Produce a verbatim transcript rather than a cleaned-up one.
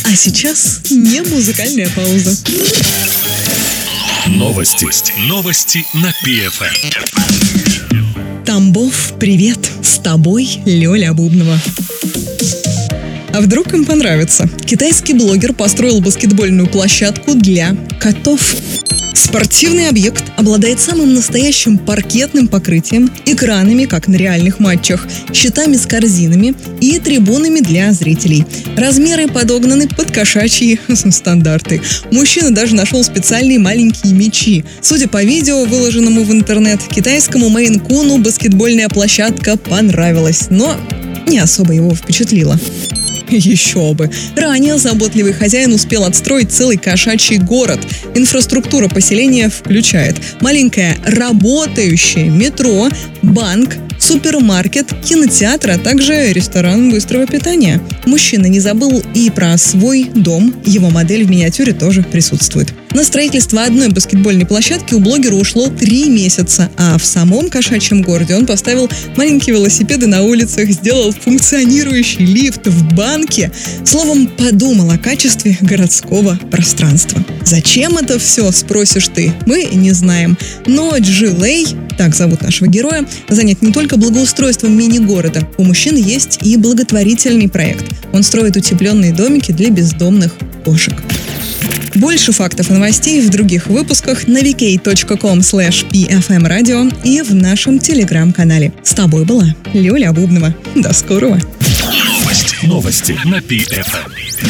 А сейчас не музыкальная пауза. Новости. Новости на пи эф эм. Тамбов, привет! С тобой Лёля Бубнова. А вдруг им понравится? Китайский блогер построил баскетбольную площадку для котов. Спортивный объект обладает самым настоящим паркетным покрытием, экранами, как на реальных матчах, щитами с корзинами и трибунами для зрителей. Размеры подогнаны под кошачьи стандарты. Мужчина даже нашел специальные маленькие мячи. Судя по видео, выложенному в интернет, китайскому мейн-куну баскетбольная площадка понравилась, но не особо его впечатлила. Еще бы! Ранее заботливый хозяин успел отстроить целый кошачий город. Инфраструктура поселения включает маленькое работающее метро, банк, супермаркет, кинотеатр, а также ресторан быстрого питания. Мужчина не забыл и про свой дом. Его модель в миниатюре тоже присутствует. На строительство одной баскетбольной площадки у блогера ушло три месяца, а в самом кошачьем городе он поставил маленькие велосипеды на улицах, сделал функционирующий лифт в банке. Словом, подумал о качестве городского пространства. Зачем это все, спросишь ты? Мы не знаем. Но Джилей, так зовут нашего героя, занят не только благоустройством мини-города. У мужчины есть и благотворительный проект. Он строит утепленные домики для бездомных кошек. Больше фактов и новостей в других выпусках на ви кей точка ком слэш пи эф эм радио и в нашем телеграм-канале. С тобой была Лёля Бубнова. До скорого. Новости. Новости на пи эф эм.